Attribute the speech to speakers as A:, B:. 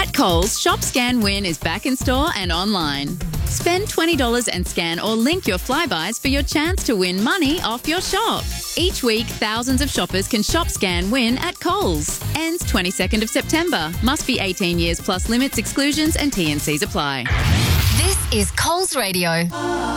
A: At Coles, Shop Scan Win is back in store and online. Spend $20 and scan or link your Flybuys for your chance to win money off your shop. Each week, thousands of shoppers can Shop Scan Win at Coles. Ends 22nd of September. Must be 18 years plus limits, exclusions and T&Cs apply.
B: This is Coles Radio.